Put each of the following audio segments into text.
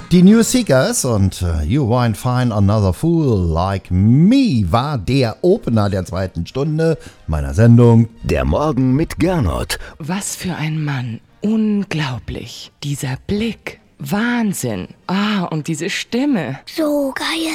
Die New Seekers und You Won't Find Another Fool Like Me war der Opener der zweiten Stunde meiner Sendung Der Morgen mit Gernot. Was für ein Mann. Unglaublich. Dieser Blick. Wahnsinn. Und diese Stimme. So geil.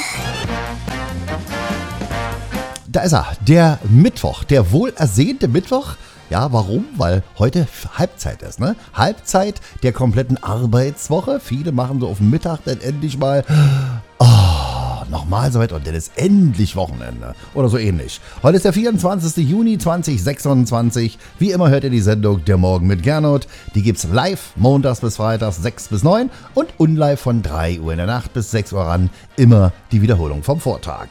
Da ist er, der Mittwoch, der wohlersehnte Mittwoch. Ja, warum? Weil heute Halbzeit ist, ne? Halbzeit der kompletten Arbeitswoche. Viele machen so auf den Mittag dann endlich mal nochmal so weit und dann ist endlich Wochenende. Oder so ähnlich. Heute ist der 24. Juni 2026. Wie immer hört ihr die Sendung Der Morgen mit Gernot. Die gibt's live montags bis freitags 6 bis 9 und unlive von 3 Uhr in der Nacht bis 6 Uhr ran. Immer die Wiederholung vom Vortag.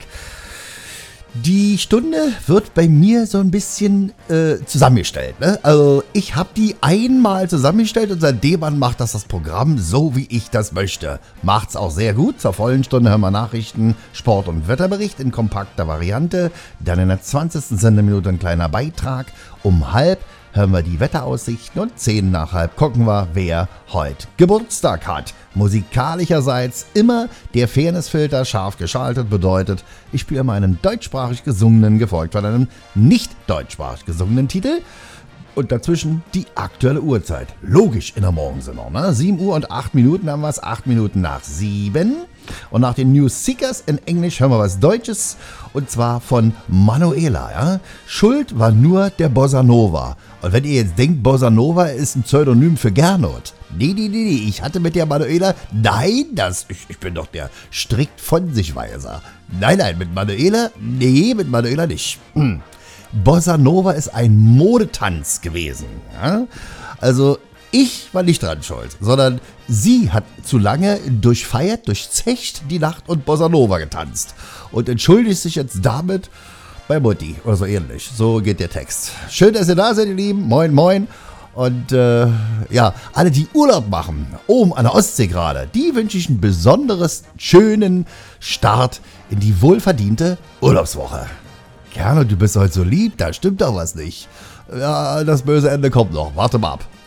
Die Stunde wird bei mir so ein bisschen zusammengestellt. Ne? Also ich habe die einmal zusammengestellt und seitdem macht das Programm so, wie ich das möchte. Macht's auch sehr gut. Zur vollen Stunde hören wir Nachrichten, Sport- und Wetterbericht in kompakter Variante. Dann in der 20. Sendeminute ein kleiner Beitrag. Um halb hören wir die Wetteraussichten und 10 nach halb gucken wir, wer heute Geburtstag hat. Musikalischerseits immer der Fairnessfilter scharf geschaltet bedeutet, ich spiele immer einen deutschsprachig gesungenen, gefolgt von einem nicht deutschsprachig gesungenen Titel. Und dazwischen die aktuelle Uhrzeit. Logisch in der Morgensendung, ne? 7 Uhr und 8 Minuten haben wir es, 8 Minuten nach 7. Und nach den New Seekers in Englisch hören wir was Deutsches. Und zwar von Manuela. Ja? Schuld war nur der Bossa Nova. Und wenn ihr jetzt denkt, Bossa Nova ist ein Pseudonym für Gernot. Nee. Ich hatte mit der Manuela, ich bin doch der strikt von sich Weiser. Nein, mit Manuela nicht. Bossa Nova ist ein Modetanz gewesen. Ja? Also ich war nicht dran schuld, sondern sie hat zu lange durchzecht die Nacht und Bossa Nova getanzt und entschuldigt sich jetzt damit bei Mutti oder so ähnlich. So geht der Text. Schön, dass ihr da seid, ihr Lieben. Moin, moin. Und alle, die Urlaub machen, oben an der Ostsee gerade, die wünsche ich einen besonders schönen Start in die wohlverdiente Urlaubswoche. Gernot, du bist heute so lieb, da stimmt doch was nicht. Ja, das böse Ende kommt noch. Warte mal ab.